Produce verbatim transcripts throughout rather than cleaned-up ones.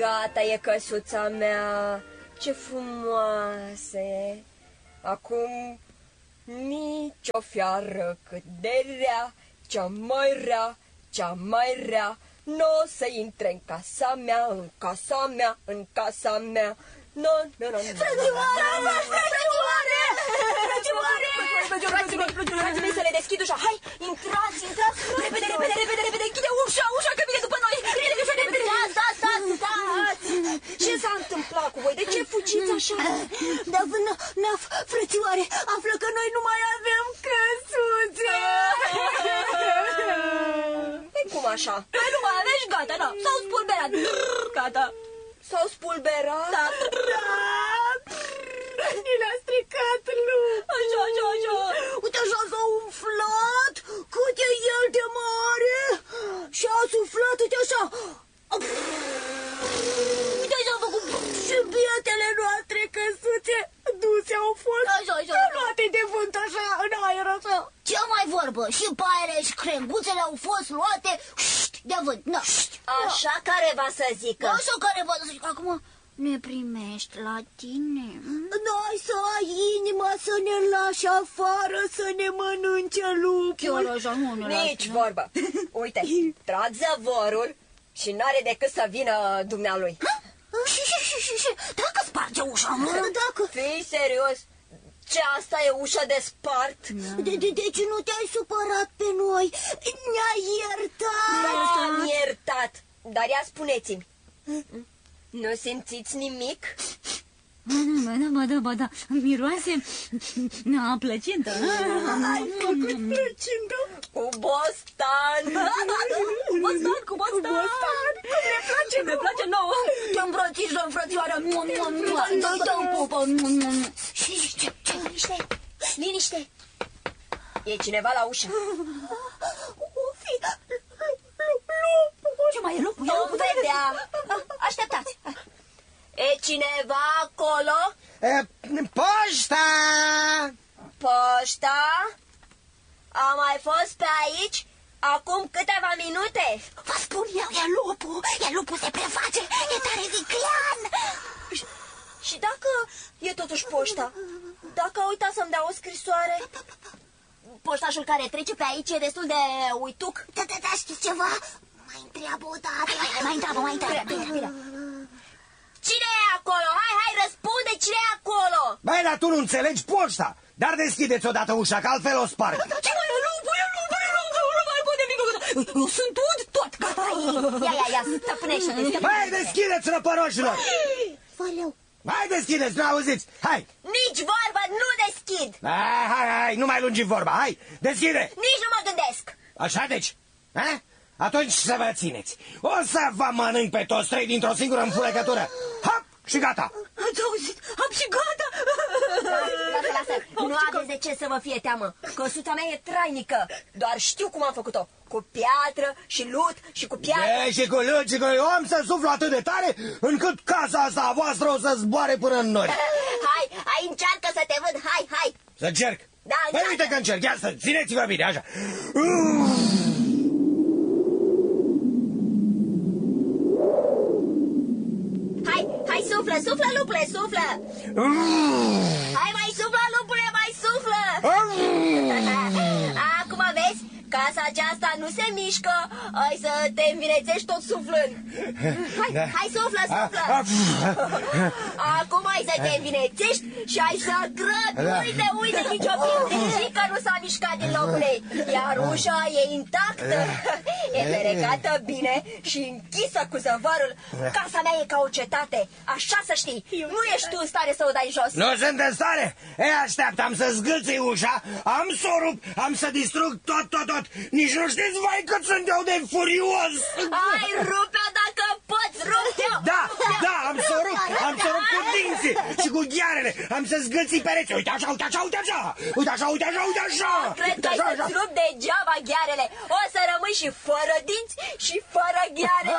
Gata e căsuța mea, ce frumoase. Acum nici o fiară cât de rea, cea mai rea, cea mai rea, n-o să intre în casa mea, în casa mea, în casa mea. No, no, no, no. Frățioare! Frățioare! Frățioare! Frații să le deschid ușa. Hai, intrați, intrați! Repede, repede, repede, repede! Închide ușa, ușa, că vine după noi! Repede, ușa, repede! Stați, stați, stați! Ce s-a întâmplat cu voi? De ce fugiți așa? Dar, Naf, frățioare, află că noi nu mai avem căsuțe! E cum așa? Noi nu mai avem și gata, da, s-au spulberat. Gata. S-au spulberat? Da. Ni le-a stricat lup. Așa, așa, așa. Uite așa s-a umflat, cât e el de mare. Și a suflat, uite așa. Uite așa a făcut. Și bietele noastre căsuțe duse au fost. Așa, așa. Luate de vânt așa, în aer așa. Ce mai vorbă? Și paiele și crenguțele au fost luate de vânt. Na. Așa care va să zică. Așa care va să zică. Acum ne primești la tine. N-ai să ai inima să ne lași afară, să ne mănânce lupul. Chiar așa, nu ne Nici vorbă. Uite, trag zăvorul și n-are decât să vină dumnealui. Și, și, și, și, și, dacă sparge ușa, mă? Dacă... Fii serios? Ce, asta e ușa de spart? De, de, deci nu te-ai supărat pe noi? Ne-ai iertat? Da, am iertat. Dar ia spuneți-mi, nu simțiți nimic? Ba da, ba da, ba da, miroase a plăcintă. Ai făcut plăcintă? Cu bostan. Cu bostan, cu bostan. Cum ne place, ne place nouă. Te îmbrățișăm, frățioară. Dă-i dă-mi pupă. Și ce, ce? Liniște, liniște. E cineva la ușă. O fi lupul. Ce mai e lupul? Nu vedea. Așteptați. E cineva acolo? E, poșta! Poșta? A mai fost pe aici acum câteva minute. Vă spun eu, e lupul. E lupul, se preface. E tare viclean. Și, și dacă e totuși poșta? Dacă a uitat să-mi dea o scrisoare? Poștașul care trece pe aici e destul de uituc. Da, da, da, știți ceva? Mai întreabă o dată. Hai, hai, mai întreabă, mai întreabă. Bine, bine. Cine e acolo? Hai, hai, răspunde, cine e acolo? Băi, dar tu nu înțelegi poșta. Dar deschideți odată ușa, că altfel o sparg. Ce mai e lupul, e lupul, e lupul, nu mai poate nimic. Eu sunt ud tot, gata. Ia, ia, ia, stăpânește-te. Băi, deschideți, răpăroșilor. Valeu. Hai, deschideți, nu auziți, hai. Nici vorba, nu deschid. Hai, hai, hai, nu mai lungi vorba, hai, deschide. Nici nu mă gândesc. Așa deci, ha? Atunci să vă țineți. O să vă mănânc pe toți trei dintr-o singură înfulecătură. Hop, și gata. Ați auzit? Am și gata. Lasă, lasă, nu aveți de ce să vă fie teamă. Căsuța mea e trainică. Doar știu cum am făcut-o. Cu piatră și lut și cu piatră. E, și cu lut și cu... Eu am să suflu atât de tare încât casa asta a voastră o să zboare până în nori. Hai, hai, încearcă să te văd, hai, hai. Să încerc? Da, Păi uite că încerc, ia să țineți-vă bine, așa. Hai, hai, suflă, suflă, lupule, suflă. Hai, mai suflă, lupule, mai suflă. Acum vezi, casa aceasta nu se mișcă. Ai să te învinețești tot suflând. Hai, da. Hai, suflă, suflă. Acum ai să te învinețești și ai să grăbi. Da. Uite, uite, nici o pietrică nu s-a mișcat din locul ei. Iar ușa e intactă. E ferecată bine și închisă cu zăvarul. Casa mea e ca o cetate. Așa să știi. Nu ești tu în stare să o dai jos. Nu sunt în stare? E, așteaptă, am să zgâlțui ușa, am să o rup, am să distrug tot, tot, tot. Nici nu știți, vai, cât sunt eu de furios. Ai, rupe-o dacă poți, rupe-o. Da, da, am să o rup, am să o rup cu dinții și cu ghearele. Am să zgâlții pereți. Uite așa, uite așa, uite așa. Uite așa, uite așa, uite așa. Cred că ai să-ți rup degeaba ghearele. O să rămâi și fără dinți și fără gheare.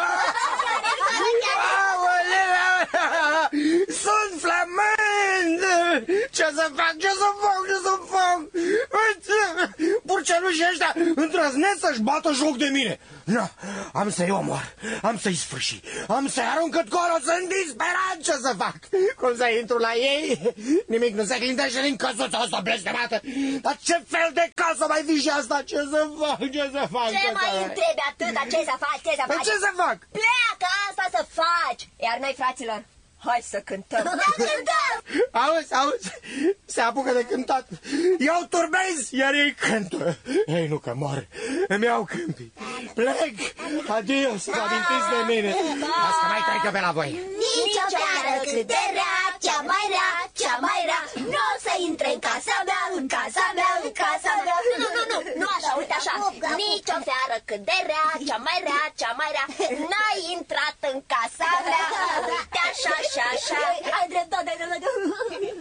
Sunt flămând. Ce să fac, ce să fac, ce să fac? Pur porcelușii ăștia îndrăznesc să-și bată joc de mine. No, am să-i omor, am să-i sfârși, am să-i arunc cât colo, sunt disperat ce să fac. Cum să intru la ei? Nimic nu se clintește din căsuța asta blestemată. Dar ce fel de casă mai fi și asta? Ce să fac, ce să fac? Ce mai întrebi atâta? Ce să faci, ce să faci? Ce să fac? Pleacă, asta să faci! Iar noi, fraților, hai să cântăm! Da, cântăm! Auzi, auzi, se apucă de cântat. Eu turbez, iar ei cântă. Ei, nu că mor, îmi iau câmpii. Plec, adio, să vă amintiți de mine. Las că mai trecă pe la voi. Nici o seară cât de rea, cea mai rea, cea mai rea, nu o să intre în casa mea, în casa mea, în casa mea. Nu, nu, nu, nu, nu așa, uite așa. Nici o seară cât de rea, cea mai rea, cea mai rea, n-ai intrat în casa mea. Uite așa, așa, așa. Ai dreptate, ai dreptate.